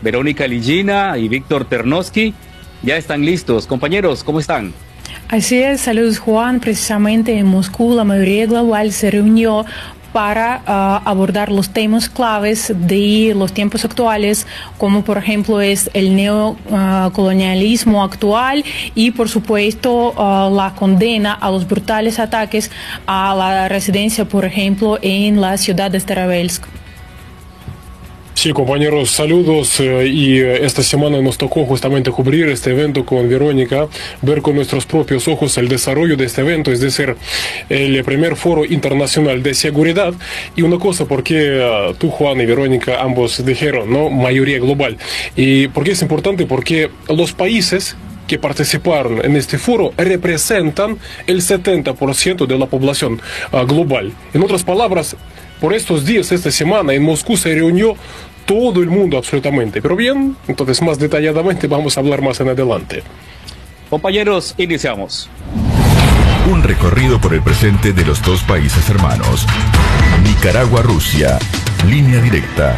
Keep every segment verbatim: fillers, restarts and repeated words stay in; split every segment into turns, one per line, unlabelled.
Verónica Ligina y Víctor Ternovsky ya están listos. Compañeros, ¿cómo están?
Así es, saludos Juan. Precisamente en Moscú la mayoría global se reunió para uh, abordar los temas claves de los tiempos actuales, como por ejemplo es el neocolonialismo uh, actual y por supuesto uh, la condena a los brutales ataques a la residencia, por ejemplo, en la ciudad de Starovelsk.
Sí, compañeros, saludos. Eh, y eh, esta semana nos tocó justamente cubrir este evento con Verónica, ver con nuestros propios ojos el desarrollo de este evento, es decir, el primer foro internacional de seguridad. Y una cosa, porque eh, tú, Juan, y Verónica, ambos dijeron, ¿no? Mayoría global. ¿Y por qué es importante? Porque los países que participaron en este foro representan el setenta por ciento de la población uh, global. En otras palabras, por estos días, esta semana, en Moscú se reunió todo el mundo absolutamente. Pero bien, entonces más detalladamente vamos a hablar más en adelante.
Compañeros, iniciamos.
Un recorrido por el presente de los dos países hermanos. Nicaragua-Rusia. Línea directa.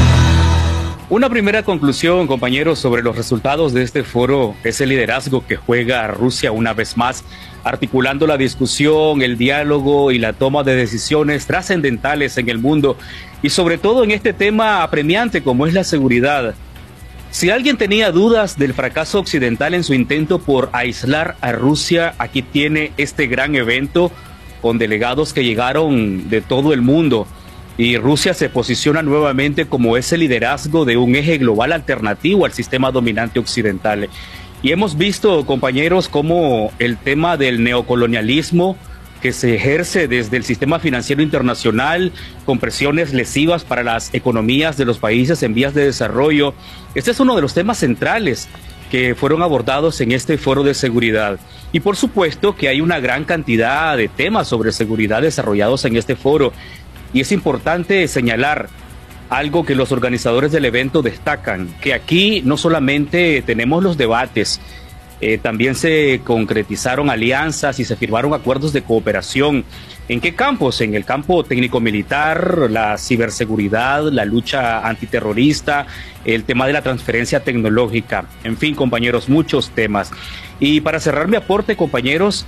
Una primera conclusión, compañeros, sobre los resultados de este foro es el liderazgo que juega Rusia una vez más, articulando la discusión, el diálogo y la toma de decisiones trascendentales en el mundo y sobre todo en este tema apremiante como es la seguridad. Si alguien tenía dudas del fracaso occidental en su intento por aislar a Rusia, aquí tiene este gran evento con delegados que llegaron de todo el mundo. Y Rusia se posiciona nuevamente como ese liderazgo de un eje global alternativo al sistema dominante occidental. Y hemos visto, compañeros, cómo el tema del neocolonialismo que se ejerce desde el sistema financiero internacional con presiones lesivas para las economías de los países en vías de desarrollo. Este es uno de los temas centrales que fueron abordados en este foro de seguridad. Y por supuesto que hay una gran cantidad de temas sobre seguridad desarrollados en este foro. Y es importante señalar algo que los organizadores del evento destacan, que aquí no solamente tenemos los debates, eh, también se concretizaron alianzas y se firmaron acuerdos de cooperación. ¿En qué campos? En el campo técnico-militar, la ciberseguridad, la lucha antiterrorista, el tema de la transferencia tecnológica. En fin, compañeros, muchos temas. Y para cerrar mi aporte, compañeros,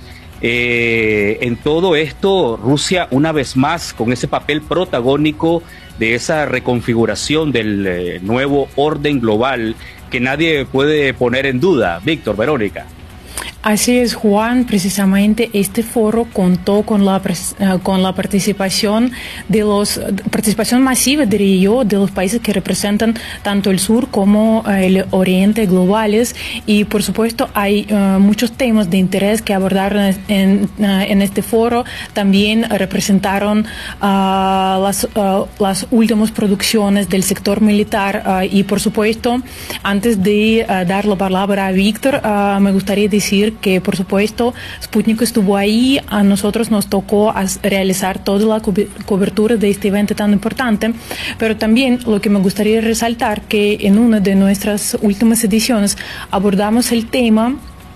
Eh, en todo esto, Rusia una vez más con ese papel protagónico de esa reconfiguración del eh, nuevo orden global que nadie puede poner en duda. Víctor, Verónica.
Así es, Juan. Precisamente este foro contó con la, con la participación de los participación masiva, diría yo, de los países que representan tanto el sur como el oriente globales, y por supuesto hay uh, muchos temas de interés que abordaron en, uh, en este foro. También representaron uh, las, uh, las últimas producciones del sector militar uh, y por supuesto, antes de uh, dar la palabra a Víctor, uh, me gustaría decir que por supuesto Sputnik estuvo ahí, a nosotros nos tocó realizar toda la cobertura de este evento tan importante, pero también lo que me gustaría resaltar que en una de nuestras últimas ediciones abordamos el tema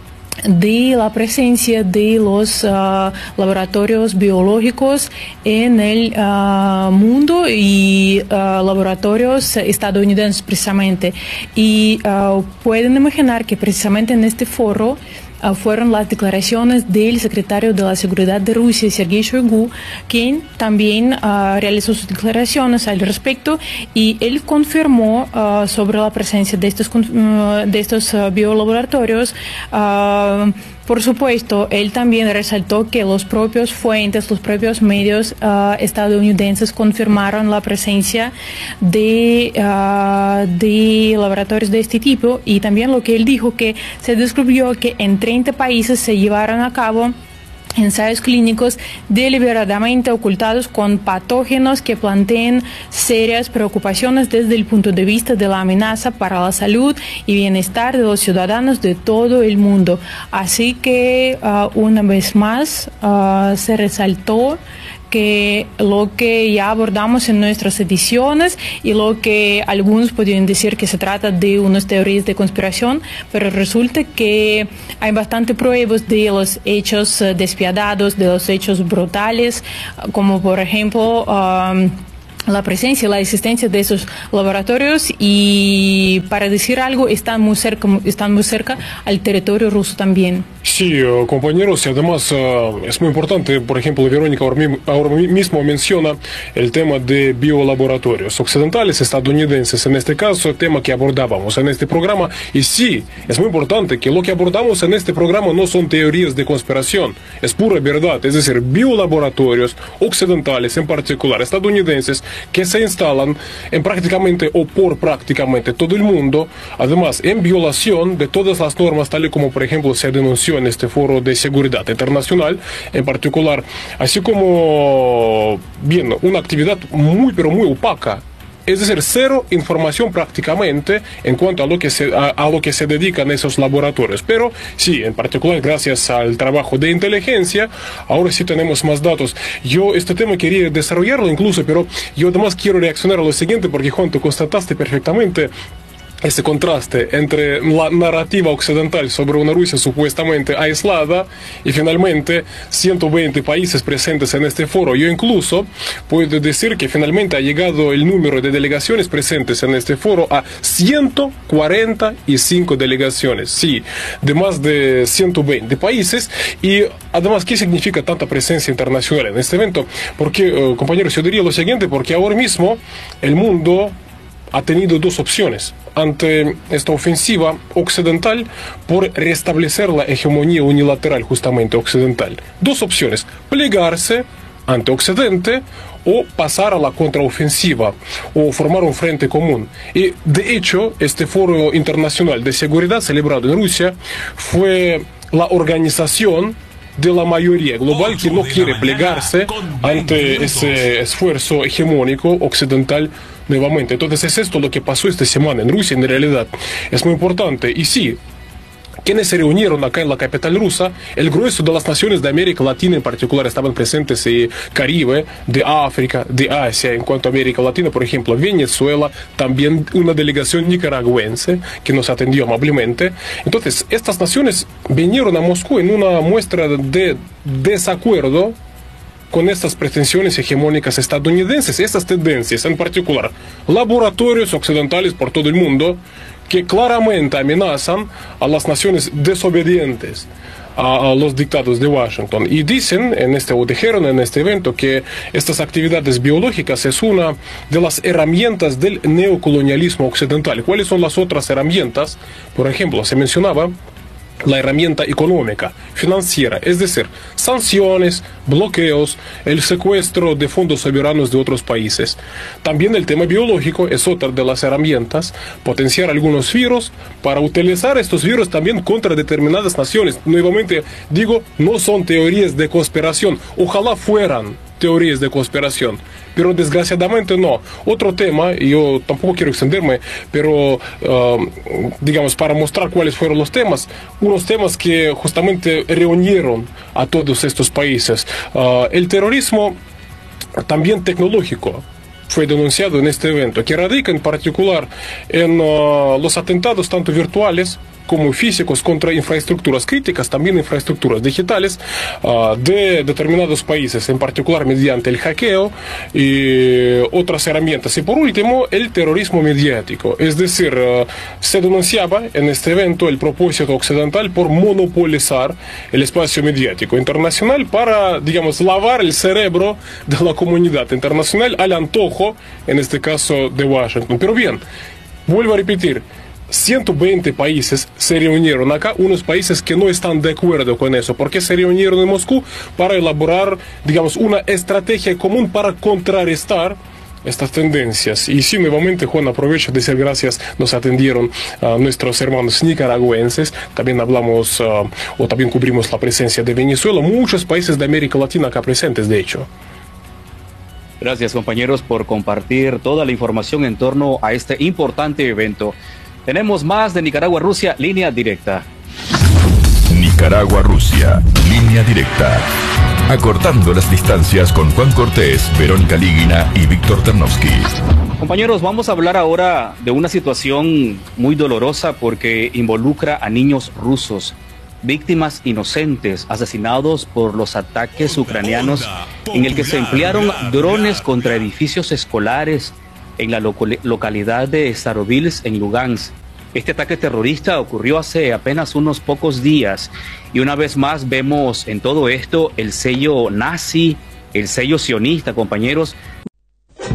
de la presencia de los uh, laboratorios biológicos en el uh, mundo y uh, laboratorios estadounidenses precisamente. Y uh, pueden imaginar que precisamente en este foro Uh, fueron las declaraciones del secretario de la Seguridad de Rusia, Sergei Shoigu, quien también uh, realizó sus declaraciones al respecto, y él confirmó uh, sobre la presencia de estos, uh, de estos uh, biolaboratorios. Uh, Por supuesto, él también resaltó que los propios fuentes, los propios medios uh, estadounidenses confirmaron la presencia de, uh, de laboratorios de este tipo, y también lo que él dijo, que se descubrió que en treinta países se llevaron a cabo ensayos clínicos deliberadamente ocultados con patógenos que plantean serias preocupaciones desde el punto de vista de la amenaza para la salud y bienestar de los ciudadanos de todo el mundo. Así que uh, una vez más uh, se resaltó que lo que ya abordamos en nuestras ediciones y lo que algunos podrían decir que se trata de unas teorías de conspiración, pero resulta que hay bastante pruebas de los hechos despiadados, de los hechos brutales, como por ejemplo um, la presencia, la existencia de esos laboratorios y, para decir algo, están muy cerca, están muy cerca al territorio ruso también.
Sí, compañeros, y además es muy importante, por ejemplo, Verónica ahora mismo menciona el tema de biolaboratorios occidentales, estadounidenses, en este caso, tema que abordábamos en este programa, y sí, es muy importante que lo que abordamos en este programa no son teorías de conspiración, es pura verdad, es decir, biolaboratorios occidentales, en particular estadounidenses, que se instalan en prácticamente o por prácticamente todo el mundo, además en violación de todas las normas, tal y como por ejemplo se denunció en este foro de seguridad internacional en particular, así como, bien, una actividad muy pero muy opaca. Es decir, cero información prácticamente en cuanto a lo que se, a, a lo que se dedican esos laboratorios. Pero sí, en particular gracias al trabajo de inteligencia, ahora sí tenemos más datos. Yo este tema quería desarrollarlo incluso, pero yo además quiero reaccionar a lo siguiente, porque Juan, tú constataste perfectamente ese contraste entre la narrativa occidental sobre una Rusia supuestamente aislada y finalmente ciento veinte países presentes en este foro. Yo incluso puedo decir que finalmente ha llegado el número de delegaciones presentes en este foro a ciento cuarenta y cinco delegaciones, sí, de más de ciento veinte países. Y además, ¿qué significa tanta presencia internacional en este evento? Porque, eh, compañeros, yo diría lo siguiente, porque ahora mismo el mundo ha tenido dos opciones ante esta ofensiva occidental por restablecer la hegemonía unilateral justamente occidental. Dos opciones: plegarse ante Occidente o pasar a la contraofensiva o formar un frente común. Y de hecho, este foro internacional de seguridad celebrado en Rusia fue la organización de la mayoría global que no quiere plegarse ante ese esfuerzo hegemónico occidental nuevamente. Entonces es esto lo que pasó esta semana en Rusia, en realidad. Es muy importante. Y sí, quienes se reunieron acá en la capital rusa, el grueso de las naciones de América Latina en particular estaban presentes, y Caribe, de África, de Asia. En cuanto a América Latina, por ejemplo, Venezuela, también una delegación nicaragüense que nos atendió amablemente. Entonces, estas naciones vinieron a Moscú en una muestra de desacuerdo con estas pretensiones hegemónicas estadounidenses, estas tendencias, en particular laboratorios occidentales por todo el mundo, que claramente amenazan a las naciones desobedientes a, a los dictados de Washington. Y dicen, en este, o dijeron en este evento, que estas actividades biológicas es una de las herramientas del neocolonialismo occidental. ¿Cuáles son las otras herramientas? Por ejemplo, se mencionaba la herramienta económica, financiera, es decir, sanciones, bloqueos, el secuestro de fondos soberanos de otros países. También el tema biológico es otra de las herramientas, potenciar algunos virus para utilizar estos virus también contra determinadas naciones. Nuevamente digo, no son teorías de conspiración, ojalá fueran teorías de conspiración, pero desgraciadamente no. Otro tema, y yo tampoco quiero extenderme, pero uh, digamos, para mostrar cuáles fueron los temas, unos temas que justamente reunieron a todos estos países. Uh, el terrorismo también tecnológico fue denunciado en este evento, que radica en particular en uh, los atentados tanto virtuales como físicos contra infraestructuras críticas, también infraestructuras digitales uh, de determinados países, en particular mediante el hackeo y otras herramientas. Y por último, el terrorismo mediático, es decir, uh, se denunciaba en este evento el propósito occidental por monopolizar el espacio mediático internacional para, digamos, lavar el cerebro de la comunidad internacional al antojo, en este caso, de Washington. Pero bien, vuelvo a repetir, ciento veinte países se reunieron acá, unos países que no están de acuerdo con eso, porque se reunieron en Moscú para elaborar, digamos, una estrategia común para contrarrestar estas tendencias. Y sí, nuevamente, Juan, aprovecho de decir gracias, nos atendieron uh, nuestros hermanos nicaragüenses, también hablamos uh, o también cubrimos la presencia de Venezuela, muchos países de América Latina acá presentes, de hecho.
Gracias, compañeros, por compartir toda la información en torno a este importante evento. Tenemos más de Nicaragua-Rusia, línea directa.
Nicaragua-Rusia, línea directa. Acortando las distancias con Juan Cortés, Verónica Líguina y Víctor Ternovsky.
Compañeros, vamos a hablar ahora de una situación muy dolorosa porque involucra a niños rusos. víctimas inocentes asesinados por los ataques ucranianos en el que se emplearon drones contra edificios escolares en la local localidad de Starobilsk en Lugansk. Este ataque terrorista ocurrió hace apenas unos pocos días y una vez más vemos en todo esto el sello nazi, el sello sionista, compañeros,